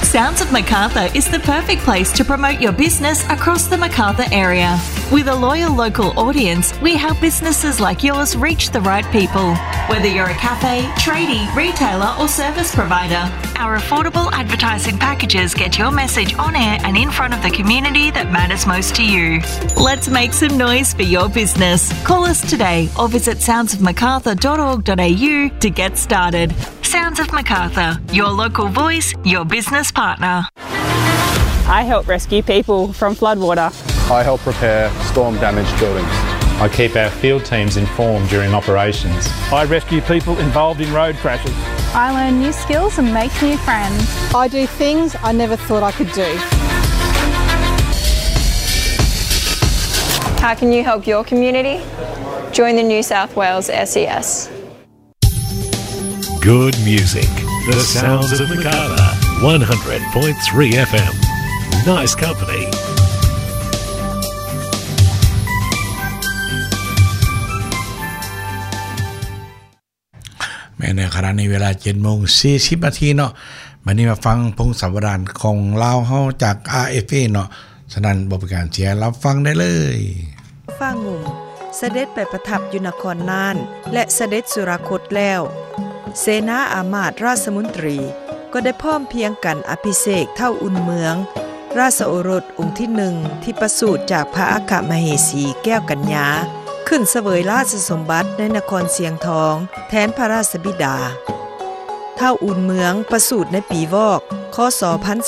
Sounds of Macarthur is the perfect place to promote your business across the Macarthur area. With a loyal local audience, we help businesses like yours reach the right people. Whether you're a cafe, tradie, retailer or service provider, our affordable advertising packages get your message on air and in front of the community that matters most to you. Let's make some noise for your business. Call us today or visit soundsofmacarthur.org.au to get started. Sounds of Macarthur, your local voice, your business partner. I help rescue people from floodwater. I help repair storm-damaged buildings. I keep our field teams informed during operations. I rescue people involved in road crashes. I learn new skills and make new friends. I do things I never thought I could do. How can you help your community? Join the New South Wales SES. Good music. The Sounds of Macarthur. 100.3 FM. Nice company. แม่ในขณะนี้เวลา 7:40 น.เนาะบัดนี้มาฟังพงศาวดารของลาวเฮาจาก RFA เนาะฉะนั้นบ่เป็นการเสียรับฟังได้เลยฟ้างุ่มเสด็จไปประทับอยู่นครน่านและเสด็จสุรคตแล้วเสนาอามาตย์ราชมนตรีก็ได้พร้อมเพียงกันอภิเษกเท่าอุ่นเมืองราชโอรสองค์ที่1ที่ประสูติจากพระอัครมเหสีแก้วกัญญาขึ้นเสวยราชสมบัติในนครเสียงทองแทนพระราชบิดาเท่าอุ่นเมืองประสูติในปีวอกคศ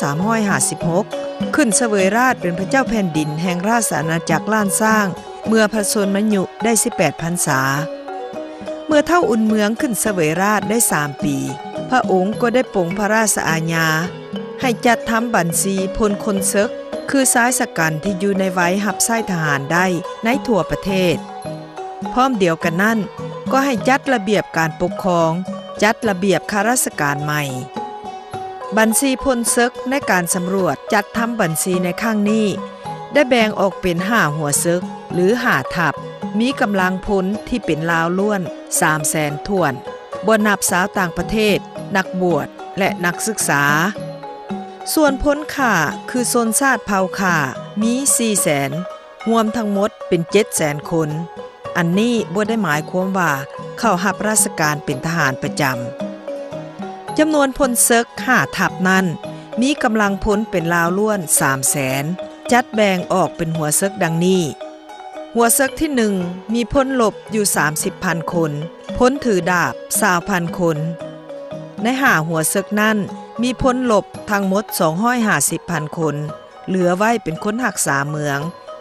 1356ขึ้นเสวยราชเป็นพระเจ้าแผ่นดินแห่งราชอาณาจักรล้านสร้างเมื่อพระชนมยุได้18พรรษาเมื่อเท่าอุ่นเมืองขึ้นเสวยราชได้3ปีพระองค์ก็ได้ปลงพระราชอาญาให้จัดทำบัญชีพลคนศึกคือชายชะกันที่อยู่ในวัยรับใช้ทหารได้ในทั่วประเทศพร้อมเดียวกันนั้นก็ให้จัดระเบียบการปกครองจัดระเบียบข้าราชการใหม่บัญชีพลศึกในการสำรวจจัดทำบัญชีในครั้งนี้ได้แบ่งออกเป็น5หัวศึกหรือ5ทัพมีกำลังพลที่เป็นลาวล้วน 300,000 ถ้วนบ่นับสาวต่างประเทศนักบวชและนักศึกษาส่วนพลข่าคือชนชาติเผ่าข่ามี 400,000 รวมทั้งหมดเป็น 700,000 คนอันนี้บ่ได้หมายความว่าเข้ารับราชการเป็นทหารประจำจำนวนพลศึก5ทัพนั้นมีกำลังพลเป็นลาวล้วน 300,000 จัดแบ่งออกเป็นหัวศึกดังนี้หัวศึกที่1มีพลรบอยู่ 30,000 คนพลถือดาบ 20,000 คนใน5หัวศึกนั้นมีพลรบทั้งหมด 250,000 คนเหลือไว้เป็นคนรักษาเมือง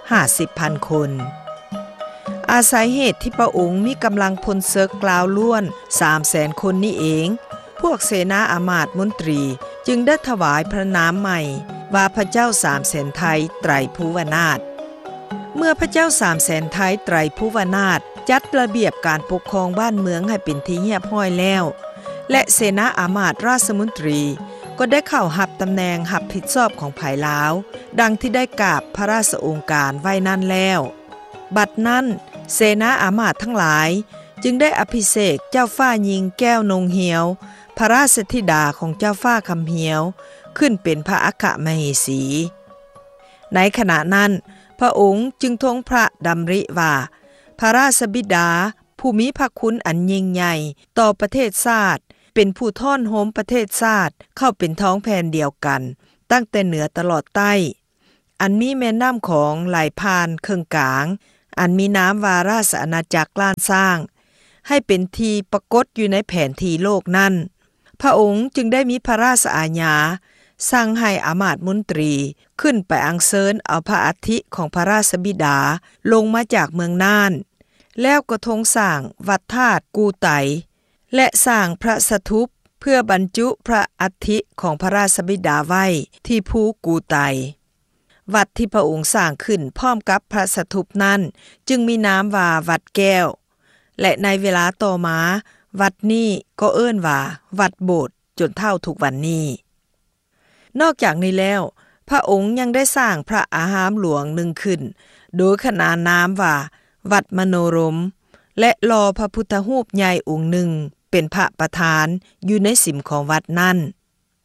50,000 คนอาศัยเหตุที่พระองค์มีกำลังพลศึกกล่าวล้วน 300,000 คนนี้เองพวกเสนาอามาตย์มนตรีจึงได้ถวายพระนามใหม่ว่าพระเจ้า300,000 ไทยไตรภูวนาถเมื่อพระเจ้า300,000 ไทยไตรภูวนาถจัดระเบียบการปกครองบ้านเมืองให้เป็นที่เรียบร้อยแล้วและเสนาอามาตย์ราชมนตรีก็ได้เข้ารับตำแหน่งรับผิดชอบของภายลาวดังที่ได้กราบพระราชโองการไว้นั่นแล้วบัดนั้นเสนาอามาตย์ทั้งหลายจึงได้อภิเษกเจ้าฟ้าหญิงแก้วนงเหียวพระราชธิดาของเจ้าฟ้าคำเหียวขึ้นเป็นพระอัครมเหสีในขณะนั้นพระองค์จึงทรงพระดำริว่าพระราชบิดาผู้มีพระคุณอันยิ่งใหญ่ต่อประเทศชาติเป็นผู้ท่อนโหมประเทศชาติเข้าเป็นท้องแผ่นเดียวกันตั้งแต่เหนือตลอดใต้อันมีแม่น้ำของไหลผ่านเครื่องกลางอันมีน้ำวาราชอาณาจักรล้านสร้างให้เป็นที่ปรากฏอยู่ในแผนที่โลกนั้นพระองค์จึงได้มีพระราชอาญาสั่งให้อามาตย์มนตรีขึ้นไปอัญเชิญเอาพระอัฐิของพระราชบิดาลงมาจากเมืองน่านแล้วก็ทรงสร้างวัดธาตุกูไตและสร้างพระสถูปเพื่อบรรจุพระอัฐิของพระราชบิดาไว้ที่ภูกูไตวัดที่พระองค์สร้างขึ้นพร้อมกับพระสถูปนั้นจึงมีนามว่าวัดแก้วและในเวลาต่อมาวัดนี้ก็เอิ้นว่าวัดโบสถ์จนเท่าทุกวันนี้นอกจากนี้แล้วพระองค์ยังได้สร้างพระอารามหลวงหนึ่งขึ้นโดยขนานนามว่าวัดมโนรมและรอพระพุทธรูปใหญ่องค์หนึ่งเป็นพระประธานอยู่ในสิมของวัดนั้น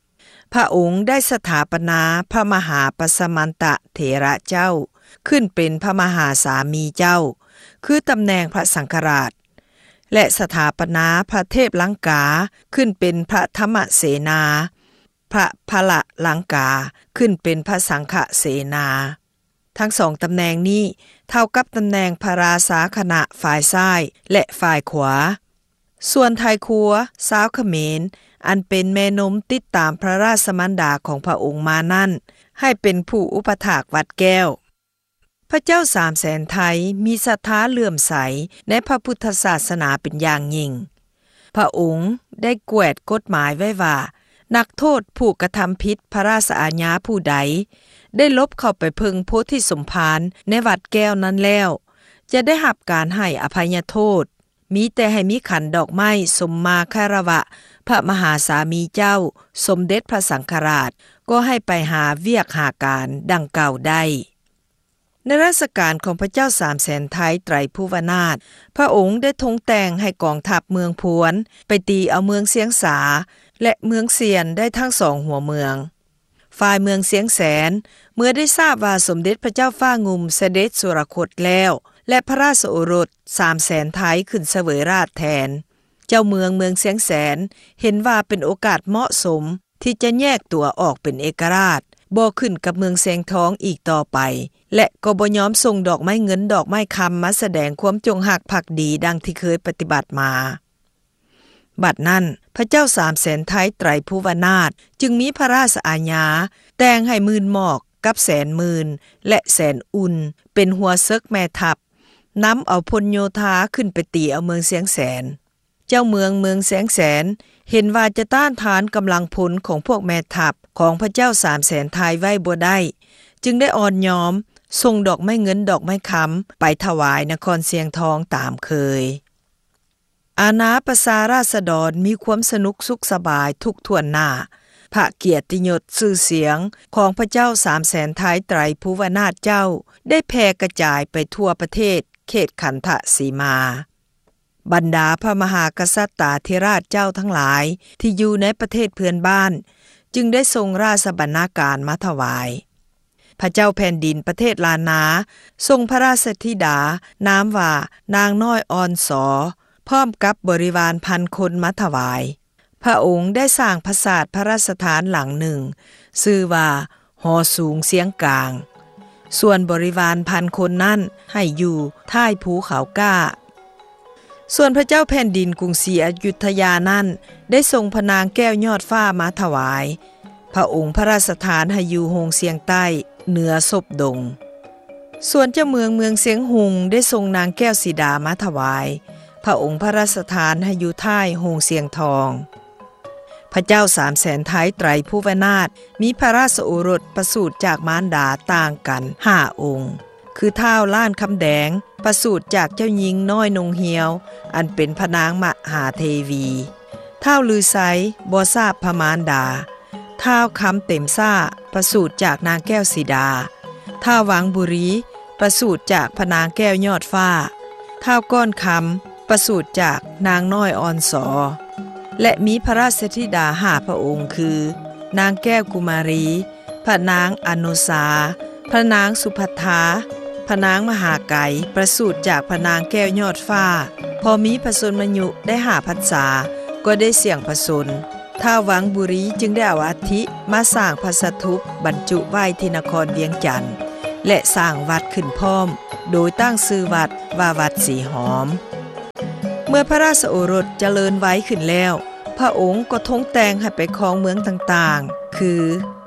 พระองค์ได้สถาปนาพระมหาปสมันตะเถระเจ้าขึ้นเป็นพระมหาสามีเจ้าคือตำแหน่งพระสังฆราชและสถาปนาพระเทพลังกาขึ้นเป็นพระธรรมเสนาพระพละลังกาขึ้นเป็นพระสังฆเสนาทั้งสองตำแหน่งนี้เท่ากับตำแหน่งพระราชาคณะฝ่ายซ้ายและฝ่ายขวาส่วนไทยครัวสาวเขมรอันเป็นแม่นมติดตามพระราชมารดาของพระองค์มานั่นให้เป็นผู้อุปถากวัดแก้วพระเจ้า300,000ไทยมีศรัทธาเลื่อมใสในพระพุทธศาสนาเป็นอย่างยิ่งพระองค์ได้แกวดกฎหมายไว้ว่านักโทษผู้กระทำผิดพระราชอาญาผู้ใดได้ลบเข้าไปพึงโพธิสมภารในวัดแก้วนั้นแล้วจะได้รับการให้อภัยโทษมีแต่ให้มีขันดอกไม้สมมาคารวะพระมหาสามีเจ้าสมเด็จพระสังฆราชก็ให้ไปหาเวียกหาการดังเก่าได้ในรัชกาลของพระเจ้า300,000ไทยไตรภูวนาถพระองค์ได้ทรงแต่งให้กองทัพเมืองพวนไปตีเอาเมืองเสียงสาและเมืองเซียนได้ทั้งสองหัวเมืองฝ่ายเมืองเสียงแสนเมื่อได้ทราบว่าสมเด็จพระเจ้าฟ้างุ่มเสด็จสุรคตแล้วและพระราชโอรส300,000ไทยขึ้นเสวยราชแทนเจ้าเมืองเสียงแสนเห็นว่าเป็นโอกาสเหมาะสมที่จะแยกตัวออกเป็นเอกราชบ่ขึ้นกับเมืองแสงทองอีกต่อไปและก็บ่ยอมส่งดอกไม้เงินดอกไม้คำมาแสดงความจงรักภักดีดังที่เคยปฏิบัติมาบัดนั้นพระเจ้า300,000ไทยไตรภูวนาถจึงมีพระราชอาญาแต่งให้มื่นหมอกกับแสนมื่นและแสนอุ่นเป็นหัวเซึกแม่ทัพนำเอาพลโยธาขึ้นไปตีเอาเมืองเสียงแสนเจ้าเมืองเสียงแสนเห็นว่าจะต้านทานกำลังพลของพวกแม่ทัพของพระเจ้า300,000ไทยไว้บ่ได้จึงได้อ่อนยอมส่งดอกไม้เงินดอกไม้คำไปถวายนครเสียงทองตามเคยอาณาประชาราษฎรมีความสนุกสุขสบายทุกทั่วหน้าพระเกียรติยศชื่อเสียงของพระเจ้า300,000ไทยไตรภูวนาถเจ้าได้แพร่กระจายไปทั่วประเทศเขตขันธสีมาบรรดาพระมหากษัตริย์ธิราชเจ้าทั้งหลายที่อยู่ในประเทศเพื่อนบ้านจึงได้ทรงราชบรรณาการมาถวายพระเจ้าแผ่นดินประเทศลานาทรงพระราชธิดานามว่านางน้อยออนสอพร้อมกับบริวาร1,000 คนมาถวายพระองค์ได้สร้างปราสาทพระราชฐานหลังหนึ่งชื่อว่าหอสูงเสียงกลางส่วนบริวาร1,000 คนนั้นให้อยู่ท้ายภูเขาก้าส่วนพระเจ้าแผ่นดินกรุงศรีอยุธยานั้นได้ทรงพระนางแก้วยอดฟ้ามาถวายพระองค์พระราชทานให้อยู่โฮงเสียงใต้เหนือศพดงส่วนเจ้าเมืองเสียงหุงได้ทรงนางแก้วสีดามาถวายพระองค์พระราชทานให้อยู่ท้ายโฮงเสียงทองพระเจ้า300,000ไทยไตรภูวนาถมีพระราชโอรสประสูติจากมารดาต่างกัน5 องค์คือท้าวล้านคำแดงประสูติจากเจ้าหญิงน้อยนงเหียวอันเป็นพระนางมหาเทวีท้าวลือไซบ่ทราบพระมารดาท้าวคำเต็มซ่าประสูติจากนางแก้วสีดาท้าววังบุรีประสูติจากพระนางแก้วยอดฟ้าท้าวก้อนคำประสูติจากนางน้อยออนสอและมีพระราชธิดา5 พระองค์คือนางแก้วกุมารีพระนางอนุสาพระนางสุภัทธาพระนางมหาไก่ประสูติจากพระนางแก้วยอดฟ้าพอมีพระชนมยุได้5 พรรษาก็ได้เสี่ยงพระชนท้าววังบุรีจึงได้เอาอัฐิมาสร้างพระสถูปบรรจุไว้ที่นครเวียงจันทน์และสร้างวัดขึ้นพร้อมโดยตั้งชื่อวัดว่าวัดสีหอมเมื่อพระราชโอรสเจริญไว้ขึ้นแล้วพระองค์ก็ทรงแต่งให้ไปครองเมืองต่างๆคือ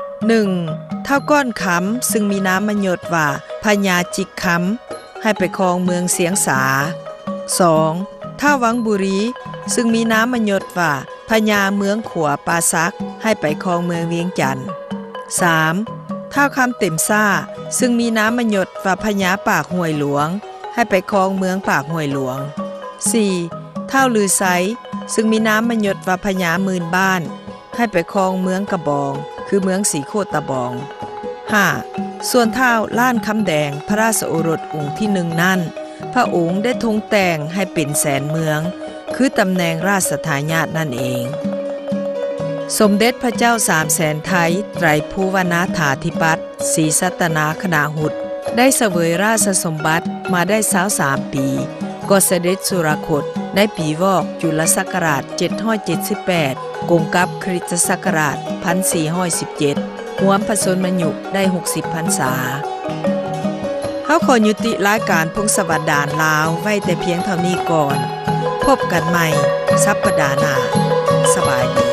1. ท้าวก้อนคำซึ่งมีน้ำมยศว่าพญาจิกคำให้ไปครองเมืองเสียงสา 2. ท้าววังบุรีซึ่งมีน้ำมยศว่าพญาเมืองขวปาซักให้ไปครองเมืองเวียงจันทน์ 3. ท้าวคำเต็มซ่าซึ่งมีน้ำมยศว่าพญาปากห้วยหลวงให้ไปครองเมืองปากห้วยหลวง 4. ท้าวลือไซซึ่งมีน้ำมยศว่าพญาหมื่นบ้านให้ไปครองเมืองกระบองคือเมืองสีโคตะบอง 5. ส่วนท้าวล้านคำแดงพระราชโอรสองค์ที่1นั้นพระองค์ได้ทรงแต่งให้เป็นแสนเมืองคือตำแหน่งราชทายาทนั่นเองสมเด็จพระเจ้าสามแสนไทยไตรภูวนาถาธิปัตย์ศรีสัตนาคณาหุตได้เสวยราชสมบัติมาได้23ปีก็เสด็จสุรคตในปีวอกจุลศักราช778กงกับคริสตศักราช1417รวมพระชนมอายุได้60พรรษาเฮาขอยุติรายการพงศาวดารลาวไว้แต่เพียงเท่านี้ก่อนพบกันใหม่สัปดาห์หน้าสบายดี